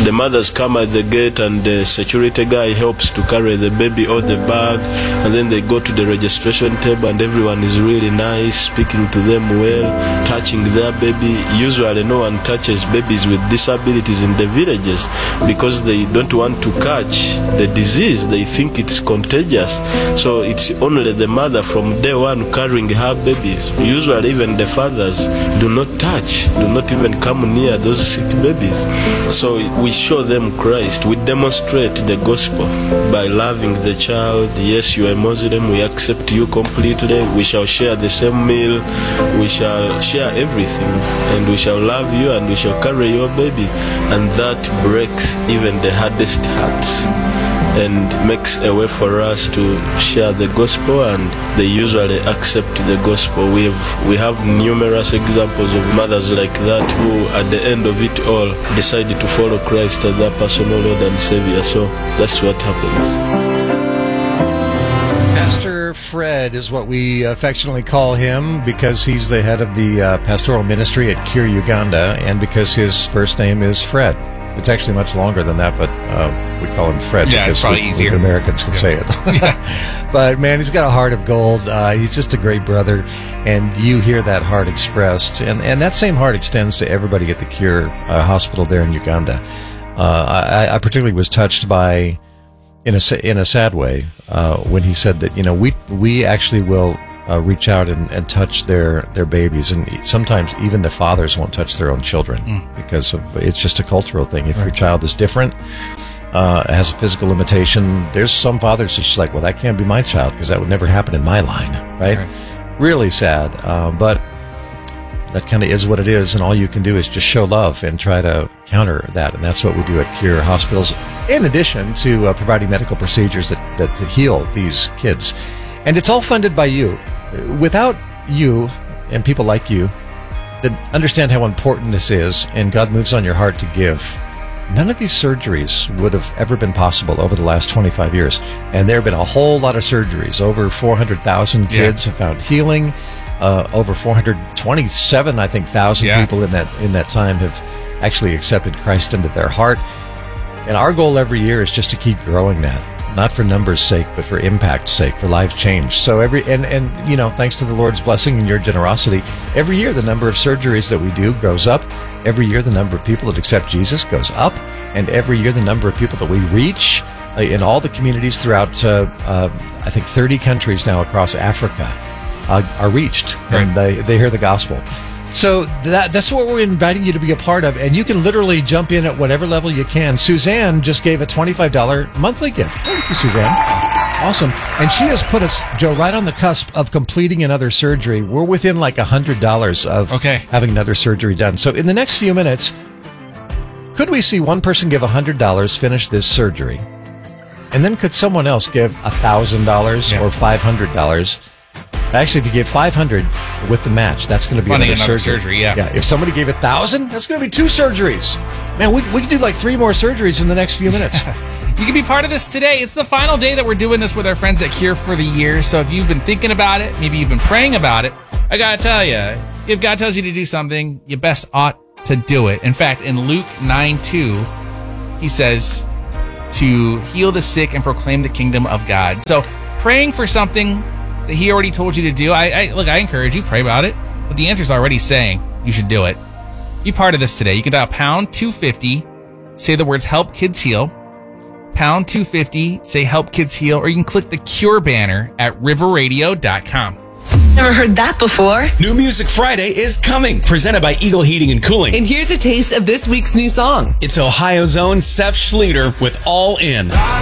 The mothers come at the gate and the security guy helps to carry the baby or the bag, and then they go to the registration table and everyone is really nice, speaking to them well, touching their baby. Usually no one touches babies with disabilities in the villages because they don't want to catch the disease. They think it's contagious. So it's only the mother from day one carrying her babies. Usually even the fathers do not touch, do not even come near those sick babies. So we show them Christ. We demonstrate the gospel by loving the child. Yes, you are a Muslim, we accept you completely. We shall share the same meal, we shall share everything, and we shall love you and we shall carry your baby. And that breaks even the hardest hearts and makes a way for us to share the gospel, and they usually accept the gospel. We have numerous examples of mothers like that who at the end of it all decided to follow Christ as their personal Lord and Savior. So that's what happens. Pastor Fred is what we affectionately call him because he's the head of the pastoral ministry at Cure Uganda, and because his first name is Fred. It's actually much longer than that, but we call him Fred. Yeah, it's probably easier. Americans can say it. But, man, he's got a heart of gold. He's just a great brother, and you hear that heart expressed. And that same heart extends to everybody at the Cure Hospital there in Uganda. I particularly was touched by, in a sad way, when he said that, we actually will reach out and touch their babies, and sometimes even the fathers won't touch their own children because of it's just a cultural thing. If your child is different, has a physical limitation, there's some fathers that's just like, well, that can't be my child because that would never happen in my line, right? Really sad, but that kind of is what it is, and all you can do is just show love and try to counter that, and that's what we do at Cure Hospitals, in addition to providing medical procedures that heal these kids. And it's all funded by you. Without you and people like you that understand how important this is, and God moves on your heart to give, none of these surgeries would have ever been possible over the last 25 years. And there have been a whole lot of surgeries. Over 400,000 kids have found healing. Over 427, I think, thousand people in that time have actually accepted Christ into their heart. And our goal every year is just to keep growing that. Not for numbers' sake, but for impact's sake, for life change. So thanks to the Lord's blessing and your generosity, every year the number of surgeries that we do grows up. Every year the number of people that accept Jesus goes up. And every year the number of people that we reach in all the communities throughout, I think 30 countries now across Africa are reached. Right. And they hear the gospel. So that's what we're inviting you to be a part of, and you can literally jump in at whatever level you can. Suzanne just gave a $25 monthly gift. Thank you, Suzanne. Awesome. And she has put us, Joe, right on the cusp of completing another surgery. We're within like $100 of having another surgery done. So in the next few minutes, could we see one person give $100, finish this surgery, and then could someone else give $1,000 or $500? Actually, if you give $500 with the match, that's going to be another surgery. Yeah. If somebody gave $1,000, that's going to be 2 surgeries. Man, we can do like 3 more surgeries in the next few minutes. You can be part of this today. It's the final day that we're doing this with our friends at Cure for the year. So if you've been thinking about it, maybe you've been praying about it, I got to tell you, if God tells you to do something, you best ought to do it. In fact, in Luke 9:2, he says to heal the sick and proclaim the kingdom of God. So praying for something that he already told you to do, I encourage you, pray about it, but the answer's already saying you should do it. Be part of this today. You can dial pound 250, say the words help kids heal, pound 250, say help kids heal, or you can click the Cure banner at riverradio.com. Never heard that before? New Music Friday is coming, presented by Eagle Heating and Cooling. And here's a taste of this week's new song. It's Ohio's own Seth Schlueter with All In.